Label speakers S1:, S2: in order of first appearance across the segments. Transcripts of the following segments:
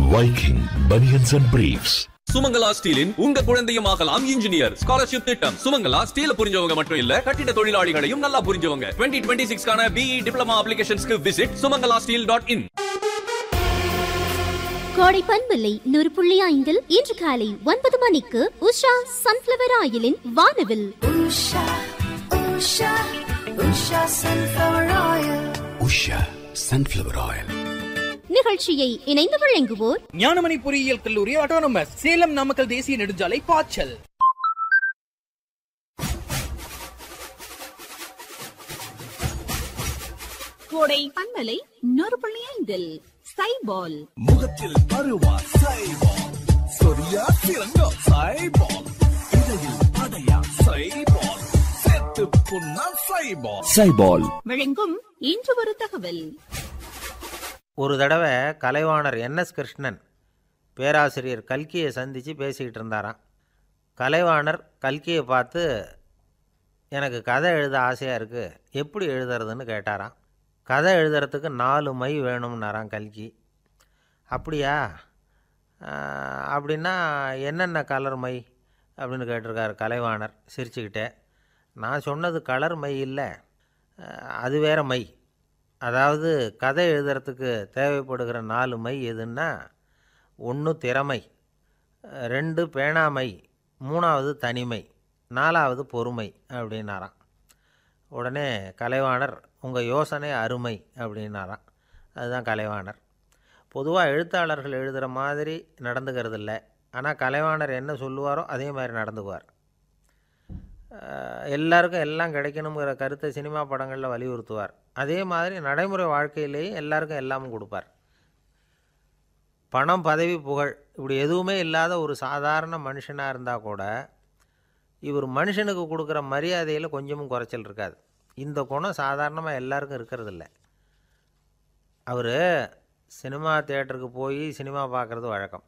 S1: Viking Bunions and Briefs.
S2: Sumangala ஸ்டீலின் உங்க குழந்தையும் ஆகலாம் இன்ஜினியர் ஸ்காலர்ஷிப் திட்டம். சுமங்கலா ஸ்டீல் புரிஞ்சவங்க மட்டும் இல்ல, கட்டிட தொழிலாளிகளையும் நல்லா புரிஞ்சவங்க. 2026 BE டிப்ளமா அப்ளிகேஷன்ஸ்க்கு விசிட் sumangalassteel.in.
S3: கோடை பண்பில்லை 100.5 இன்று காலை 9 மணிக்கு உஷா சன்ஃபிளவர் ஆயிலின் வானவில்.
S1: Usha Sunflower Oil.
S3: நிகழ்ச்சியை இணைந்து வழங்குவோர்
S4: ஞானமணி பொறியியல் கல்லூரி ஆட்டோனமஸ், சேலம் நாமக்கல் தேசிய நெடுஞ்சாலை பாய்ச்சல்.
S5: கோடை பண்பலை 100.5 சைபால்
S6: முகத்தில் பருவா சைபால், சொரியா சிறங்கா சைபால், இடையில் அடையா சைபால், சேர்த்து புண்ணா சைபால்.
S7: சைபால்
S5: வழங்கும் இன்று ஒரு தகவல்.
S8: ஒரு தடவை கலைவாணர் NS கிருஷ்ணன் பேராசிரியர் கல்கியை சந்தித்து பேசிக்கிட்டு இருந்தாராம். கலைவாணர் கல்கியை பார்த்து, எனக்கு கதை எழுத ஆசையாக இருக்குது, எப்படி எழுதுறதுன்னு கேட்டாராம். கதை எழுதுறதுக்கு 4 மை வேணும்னாராம் கல்கி. அப்படியா, அப்படின்னா என்னென்ன கலர் மை அப்படின்னு கேட்டிருக்காரு கலைவாணர் சிரிச்சுக்கிட்டே. நான் சொன்னது கலர் மை இல்லை, அது வேறு மை. அதாவது கதை எழுதுறதுக்கு தேவைப்படுகிற 4 மை எதுன்னா, 1 திறமை, 2 பேணாமை, 3வது தனிமை, 4வது பொறுமை அப்படின்னாராம். உடனே கலைவாணர், உங்கள் யோசனை அருமை அப்படின்னாராம். அதுதான் கலைவாணர். பொதுவாக எழுத்தாளர்கள் எழுதுகிற மாதிரி நடந்துக்கிறது இல்லை, ஆனால் கலைவாணர் என்ன சொல்லுவாரோ அதே மாதிரி நடந்துக்குவார். எல்லாருக்கும் எல்லாம் கிடைக்கணுங்கிற கருத்தை சினிமா படங்களில் வலியுறுத்துவார். அதே மாதிரி நடைமுறை வாழ்க்கையிலேயே எல்லாருக்கும் எல்லாமும் கொடுப்பார். பணம், பதவி, புகழ் இப்படி எதுவுமே இல்லாத ஒரு சாதாரண மனுஷனாக இருந்தால் கூட இவர் மனுஷனுக்கு கொடுக்குற மரியாதையில் கொஞ்சமும் குறைச்சல் இருக்காது. இந்த குணம் சாதாரணமாக எல்லாருக்கும் இருக்கிறதில்ல. அவர் சினிமா தியேட்டருக்கு போய் சினிமா பார்க்குறது வழக்கம்.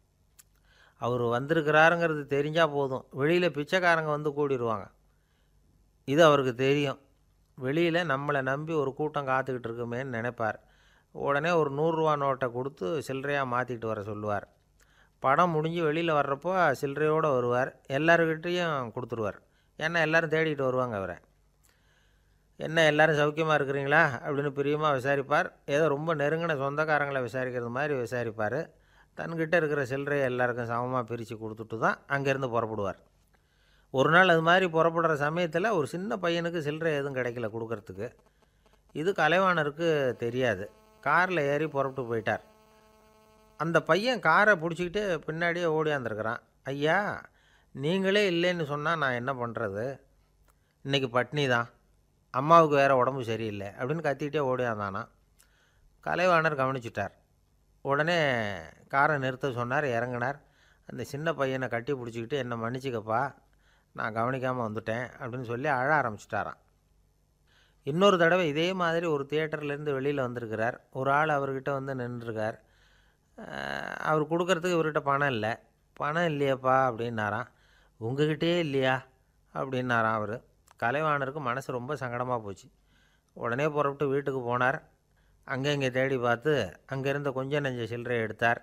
S8: அவர் வந்திருக்கிறாருங்கிறது தெரிஞ்சால் போதும், வெளியில் பிச்சைக்காரங்க வந்து கூடிடுவாங்க. இது அவருக்கு தெரியும். வெளியில் நம்மளை நம்பி ஒரு கூட்டம் காத்துக்கிட்டு இருக்குமேன்னு நினைப்பார். உடனே ஒரு 100 ரூபா நோட்டை கொடுத்து சில்லறையாக மாற்றிக்கிட்டு வர சொல்லுவார். படம் முடிஞ்சு வெளியில் வர்றப்போ சில்லறையோடு வருவார். எல்லாருக்கிட்டையும் கொடுத்துருவார். ஏன்னா எல்லோரும் தேடிட்டு வருவாங்க அவரை. என்ன எல்லோரும் சௌக்கியமாக இருக்கிறீங்களா அப்படின்னு பிரியமாக விசாரிப்பார். ஏதோ ரொம்ப நெருங்கின சொந்தக்காரங்களை விசாரிக்கிறது மாதிரி விசாரிப்பார். தன்கிட்ட இருக்கிற சில்லறையை எல்லாருக்கும் சமமாக பிரித்து கொடுத்துட்டு தான் அங்கேருந்து புறப்படுவார். ஒரு நாள் அது மாதிரி புறப்படுற சமயத்தில் ஒரு சின்ன பையனுக்கு சில்லறை எதுவும் கிடைக்கல கொடுக்கறதுக்கு. இது கலைவாணருக்கு தெரியாது. காரில் ஏறி புறப்பட்டு போயிட்டார். அந்த பையன் காரை பிடிச்சிக்கிட்டு பின்னாடியே ஓடியாந்துருக்கிறான். ஐயா, நீங்களே இல்லைன்னு சொன்னால் நான் என்ன பண்ணுறது? இன்றைக்கி பட்னி தான், அம்மாவுக்கு வேறு உடம்பு சரியில்லை அப்படின்னு கத்திக்கிட்டே ஓடியாந்தானா. கலைவாணர் கவனிச்சிட்டார். உடனே காரை நிறுத்த சொன்னார். இறங்கினார். அந்த சின்ன பையனை கட்டி பிடிச்சிக்கிட்டு, என்னை மன்னிச்சிக்கப்பா, நான் கவனிக்காமல் வந்துட்டேன் அப்படின்னு சொல்லி அழ ஆரம்பிச்சிட்டாராம். இன்னொரு தடவை இதே மாதிரி ஒரு தியேட்டர்லேருந்து வெளியில் வந்திருக்கிறார். ஒரு ஆள் அவர்கிட்ட வந்து நின்றுருக்கார். அவர் கொடுக்கறதுக்கு இவர்கிட்ட பணம் இல்லை. பணம் இல்லையப்பா அப்படின்னாராம். உங்ககிட்டே இல்லையா அப்படின்னாராம் அவர். கலைவாணருக்கு மனசு ரொம்ப சங்கடமாக போச்சு. உடனே புறப்பட்டு வீட்டுக்கு போனார். அங்கே இங்கே தேடி பார்த்து அங்கேருந்த கொஞ்சம் நெஞ்ச சில்லறையை எடுத்தார்.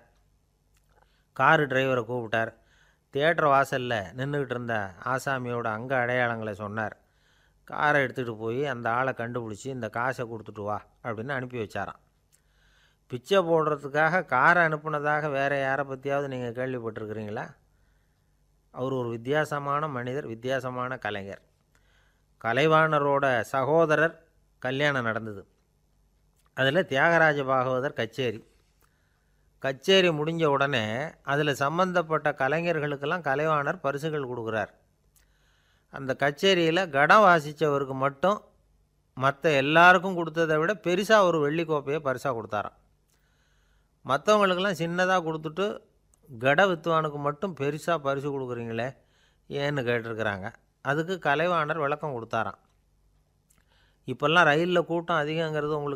S8: காரு டிரைவரை கூப்பிட்டார். தியேட்டர் வாசலில் நின்றுக்கிட்டு இருந்த ஆசாமியோட அங்கே அடையாளங்களை சொன்னார். காரை எடுத்துகிட்டு போய் அந்த ஆளை கண்டுபிடிச்சி இந்த காசை கொடுத்துட்டு வா அப்படின்னு அனுப்பி வச்சாராம். பிச்சை போடுறதுக்காக காரை அனுப்புனதாக வேறு யாரை பற்றியாவது நீங்கள் கேள்விப்பட்டிருக்கிறீங்களா? அவர் ஒரு வித்தியாசமான மனிதர், வித்தியாசமான கலைஞர். கலைவாணரோட சகோதரர் கல்யாணம் நடந்தது. அதில் தியாகராஜ பாகவதர் கச்சேரி முடிஞ்ச உடனே அதில் சம்பந்தப்பட்ட கலைஞர்களுக்கெல்லாம் கலைவாணர் பரிசுகள் கொடுக்குறார். அந்த கச்சேரியில் கடம் வாசித்தவருக்கு மட்டும் மற்ற எல்லாருக்கும் கொடுத்ததை விட பெருசாக ஒரு வெள்ளி கோப்பையை பரிசாக கொடுத்தாராம். மற்றவங்களுக்கெல்லாம் சின்னதாக கொடுத்துட்டு கட வித்துவானுக்கு மட்டும் பெருசாக பரிசு கொடுக்குறீங்களே ஏன்னு கேட்டிருக்கிறாங்க. அதுக்கு கலைவாணர் விளக்கம் கொடுத்தாராம். இப்போல்லாம் ரயிலில் கூட்டம் அதிகங்கிறது உங்களுக்கு